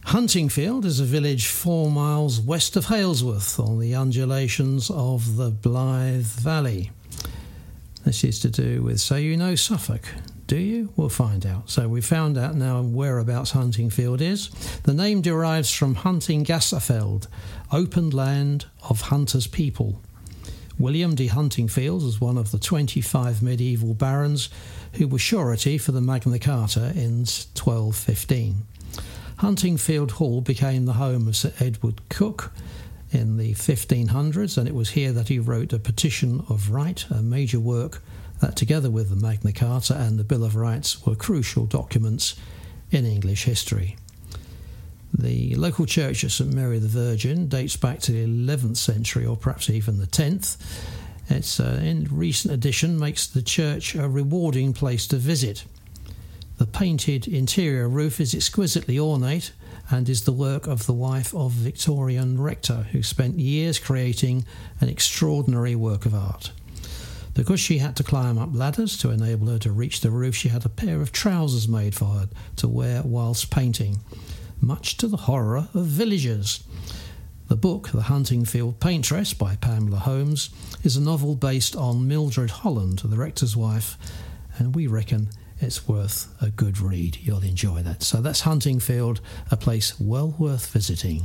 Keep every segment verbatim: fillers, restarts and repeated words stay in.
Huntingfield is a village four miles west of Halesworth on the undulations of the Blythe Valley. This is to do with, so you know Suffolk, do you? We'll find out. So we found out now whereabouts Huntingfield is. The name derives from Huntingasafeld, open land of hunters' people. William de Huntingfield was one of the twenty-five medieval barons who were surety for the Magna Carta in twelve fifteen. Huntingfield Hall became the home of Sir Edward Coke in the fifteen hundreds, and it was here that he wrote a Petition of Right, a major work that, together with the Magna Carta and the Bill of Rights, were crucial documents in English history. The local church of St Mary the Virgin dates back to the eleventh century, or perhaps even the tenth. Its uh, in recent addition makes the church a rewarding place to visit. The painted interior roof is exquisitely ornate and is the work of the wife of Victorian rector, who spent years creating an extraordinary work of art. Because she had to climb up ladders to enable her to reach the roof, she had a pair of trousers made for her to wear whilst painting, much to the horror of villagers. The book, The Huntingfield Paintress by Pamela Holmes, is a novel based on Mildred Holland, the rector's wife, and we reckon it's worth a good read. You'll enjoy that. So that's Huntingfield, a place well worth visiting.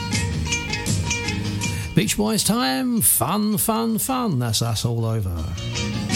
Beach Boys time, fun, fun, fun. That's us all over.